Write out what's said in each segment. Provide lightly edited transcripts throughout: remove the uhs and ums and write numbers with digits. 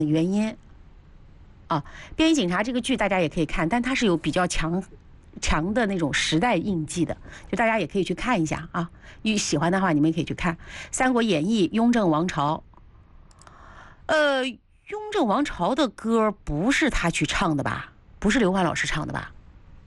原因啊。便衣警察这个剧大家也可以看，但它是有比较强的那种时代印记的，就大家也可以去看一下啊。喜欢的话，你们也可以去看《三国演义》雍正王朝。雍正王朝的歌不是他去唱的吧？不是刘欢老师唱的吧？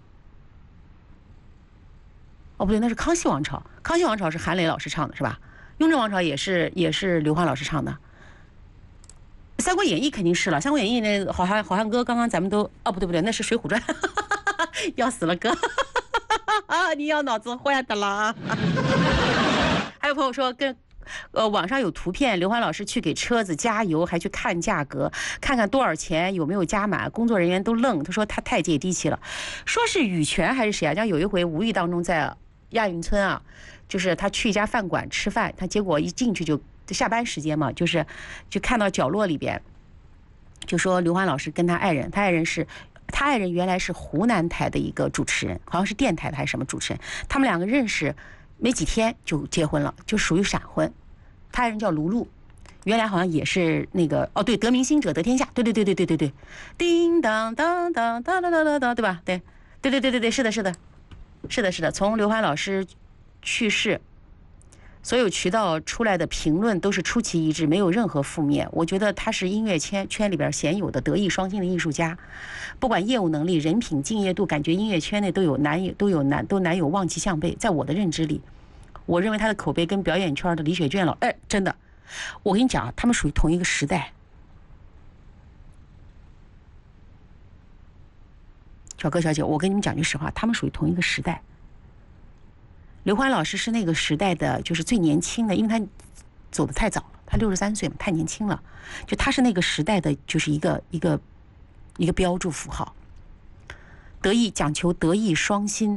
哦，不对，那是康熙王朝。康熙王朝是韩磊老师唱的，是吧？雍正王朝也是刘欢老师唱的。三国演义肯定是了，三国演义那好汉歌刚刚咱们都不对，那是水浒传，要死了哥，你要脑子坏的啦。还有朋友说网上有图片，刘欢老师去给车子加油，还去看价格，看看多少钱，有没有加满，工作人员都愣，他说他太接地气了。说是羽泉还是谁啊？像有一回无意当中在亚运村啊，就是他去一家饭馆吃饭，他结果一进去就下班时间嘛，就看到角落里边，就说刘欢老师跟他爱人原来是湖南台的一个主持人，好像是电台的还是什么主持人，他们两个认识没几天就结婚了，就属于闪婚。他爱人叫卢璐，原来好像也是那个对，得民心者得天下，对，叮当当当当当当当，对吧？对，是的，从刘欢老师去世，所有渠道出来的评论都是出奇一致，没有任何负面。我觉得他是音乐圈里边鲜有的德艺双馨的艺术家，不管业务能力、人品、敬业度，感觉音乐圈内都难有望其项背。在我的认知里，我认为他的口碑跟表演圈的李雪健真的，我跟你讲，他们属于同一个时代。小哥小姐，我跟你们讲句实话，他们属于同一个时代。刘欢老师是那个时代的，就是最年轻的，因为他走得太早了，他63岁嘛，太年轻了。就他是那个时代的，就是一个标注符号。讲求德艺双馨，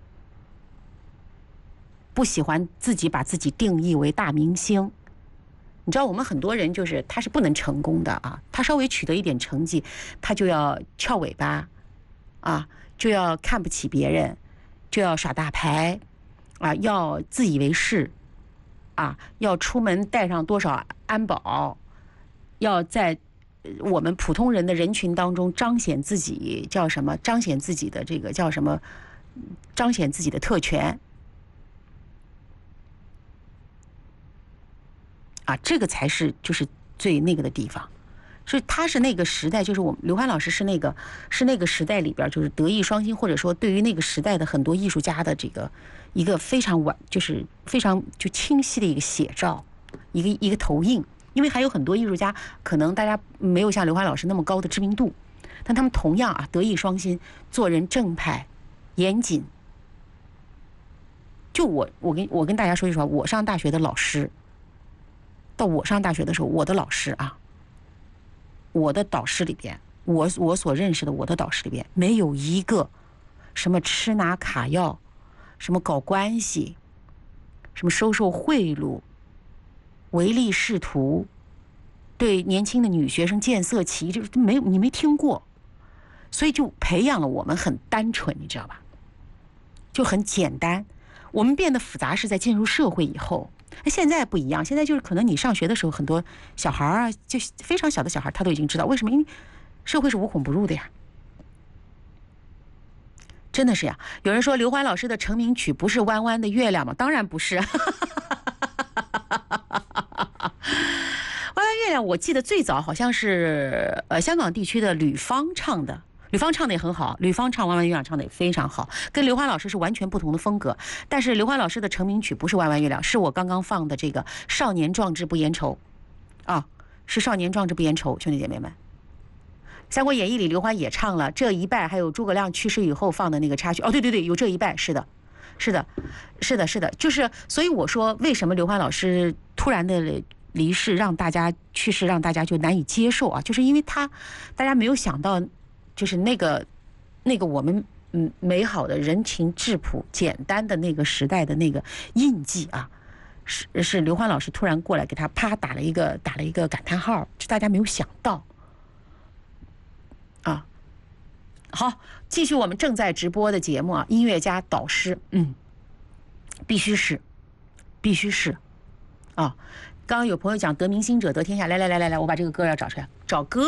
不喜欢把自己定义为大明星。你知道我们很多人就是他是不能成功的啊，他稍微取得一点成绩，他就要翘尾巴啊，就要看不起别人，就要耍大牌啊，要自以为是啊，要出门带上多少安保，要在我们普通人的人群当中彰显自己叫什么？彰显自己的这个叫什么？彰显自己的特权啊，这个才是就是最那个的地方。所以他是那个时代，就是我们刘欢老师是那个时代里边就是德艺双馨，或者说对于那个时代的很多艺术家的这个一个非常就是非常清晰的一个写照，一个投影。因为还有很多艺术家可能大家没有像刘欢老师那么高的知名度，但他们同样啊德艺双馨，做人正派严谨。就我跟大家说句实话，我上大学的老师，到我上大学的时候，我的老师啊，我的导师里边，我所认识的我的导师里边，没有一个什么吃拿卡要，什么搞关系，什么收受贿赂，唯利是图，对年轻的女学生见色起意，这你没听过，所以就培养了我们很单纯，你知道吧？就很简单。我们变得复杂是在进入社会以后。现在不一样，现在就是可能你上学的时候，很多小孩啊，就非常小的小孩，他都已经知道为什么，因为社会是无孔不入的呀，真的是呀。有人说刘欢老师的成名曲不是《弯弯的月亮》吗？当然不是。弯弯月亮，我记得最早好像是香港地区的吕方唱的。吕方唱的也很好，吕方唱《弯弯月亮》唱的也非常好，跟刘欢老师是完全不同的风格。但是刘欢老师的成名曲不是《弯弯月亮》，是我刚刚放的这个《少年壮志不言愁》啊，是《少年壮志不言愁》，兄弟姐妹们，《三国演义》里刘欢也唱了这一拜，还有诸葛亮去世以后放的那个插曲。对，有这一拜，是的，就是所以我说，为什么刘欢老师突然的离世，让大家去世，让大家就难以接受啊？就是因为大家没有想到。就是那个我们美好的人情质朴简单的那个时代的那个印记啊，是刘欢老师突然过来给他啪打了一个感叹号，就大家没有想到啊。好，继续我们正在直播的节目啊，音乐家导师，必须是啊。刚刚有朋友讲得民心者得天下，来，我把这个歌要找出来，找歌。